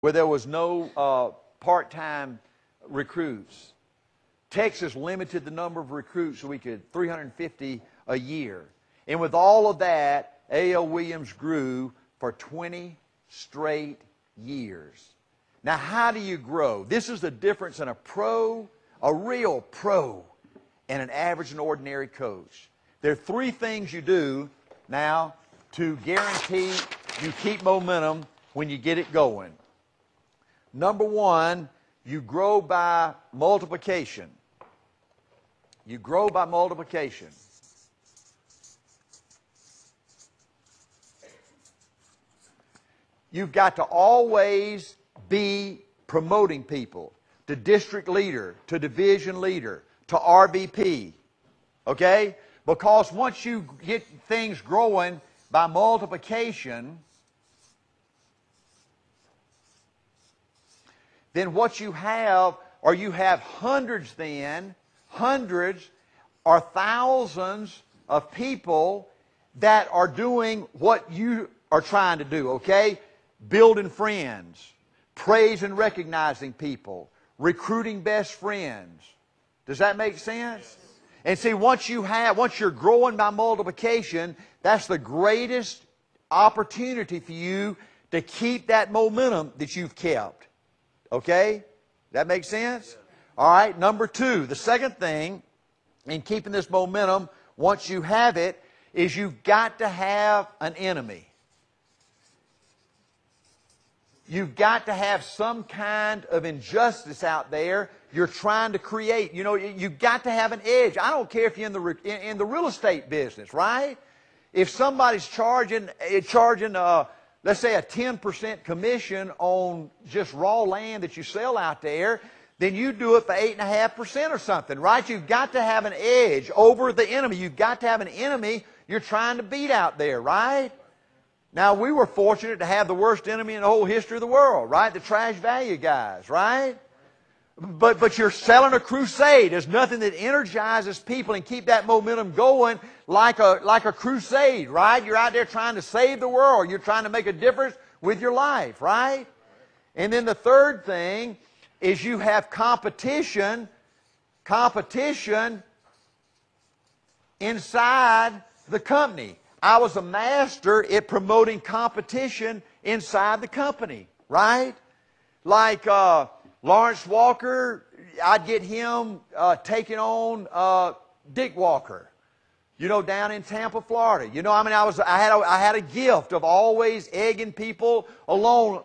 where there was no part-time recruits. Texas limited the number of recruits so we could 350 a year. And with all of that, A.L. Williams grew for 20 straight years. Now, how do you grow? This is the difference in a pro, a real pro, and an average and ordinary coach. There are three things you do now to guarantee you keep momentum when you get it going. Number one, you grow by multiplication. You grow by multiplication. You've got to always be promoting people to district leader, to division leader, to RVP. Okay? Because once you get things growing by multiplication, then what you have, or you have hundreds then, hundreds or thousands of people that are doing what you are trying to do, okay? Building friends, praising and recognizing people, recruiting best friends. Does that make sense? And see, once you're growing by multiplication, that's the greatest opportunity for you to keep that momentum that you've kept. Okay? That makes sense? All right, number two, the second thing in keeping this momentum, once you have it, is you've got to have an enemy. You've got to have some kind of injustice out there you're trying to create. You know, you've got to have an edge. I don't care if you're in the real estate business, right? If somebody's charging let's say a 10% commission on just raw land that you sell out there, then you do it for 8.5% or something, right? You've got to have an edge over the enemy. You've got to have an enemy you're trying to beat out there, right? Now, we were fortunate to have the worst enemy in the whole history of the world, right? The trash value guys, right? But you're selling a crusade. There's nothing that energizes people and keep that momentum going like a crusade, right? You're out there trying to save the world. You're trying to make a difference with your life, right? And then the third thing is you have competition inside the company. I was a master at promoting competition inside the company, right? Like Lawrence Walker, I'd get him taking on Dick Walker, you know, down in Tampa, Florida. You know, I mean, I had a gift of always egging people along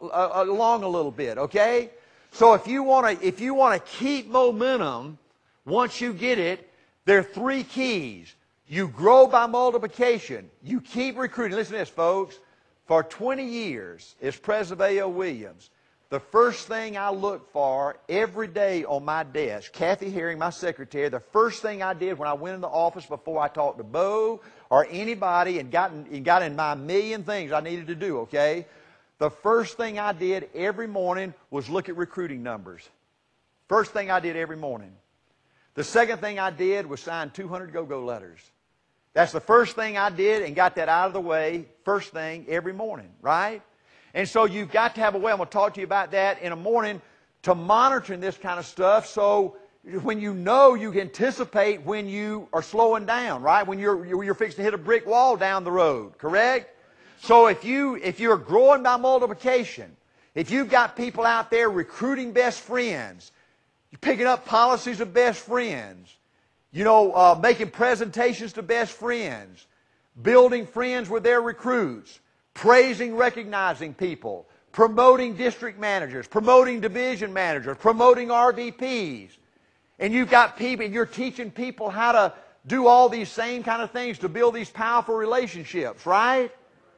a little bit, okay? So if you want to keep momentum, once you get it, there are three keys. You grow by multiplication. You keep recruiting. Listen to this, folks. For 20 years as president of A.L. Williams, the first thing I looked for every day on my desk, Kathy Herring, my secretary, the first thing I did when I went in the office before I talked to Bo or anybody and got in my million things I needed to do, okay? The first thing I did every morning was look at recruiting numbers. First thing I did every morning. The second thing I did was sign 200 go-go letters. That's the first thing I did and got that out of the way first thing every morning, right? And so you've got to have a way, I'm going to talk to you about that in a morning, to monitoring this kind of stuff so when you know you can anticipate when you are slowing down, right? When you're fixing to hit a brick wall down the road, correct? So if you're growing by multiplication, if you've got people out there recruiting best friends, you're picking up policies of best friends, you know, making presentations to best friends, building friends with their recruits, praising, recognizing people, promoting district managers, promoting division managers, promoting RVPs. And you've got people, and you're teaching people how to do all these same kind of things to build these powerful relationships, right?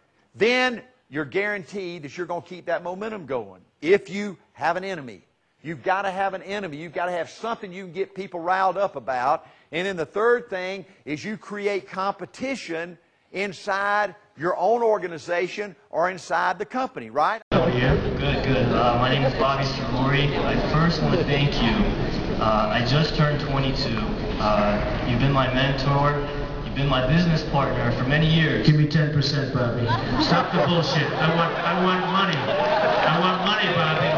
Then you're guaranteed that you're going to keep that momentum going. If you have an enemy, you've got to have an enemy. You've got to have something you can get people riled up about. And then the third thing is you create competition inside your own organization or inside the company, right? Yeah, good. My name is Bobby Sicori. I first want to thank you. I just turned 22. You've been my mentor. You've been my business partner for many years. Give me 10%, Bobby. Stop the bullshit. I want money. I want money, Bobby.